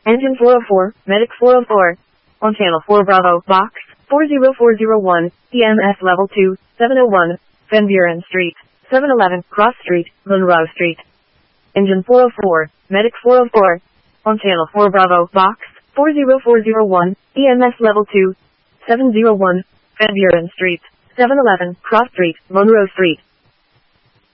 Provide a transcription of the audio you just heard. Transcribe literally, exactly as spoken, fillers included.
Engine four oh four, Medic four oh four. On channel four Bravo, box, four zero four zero one, E M S level two, seven oh one, Van Buren Street, seven eleven, Cross Street, Monroe Street. Engine four oh four, Medic four oh four. On channel four Bravo, box, four zero four zero one, E M S level two, seven oh one, Van Buren Street, seven eleven, Cross Street, Monroe Street.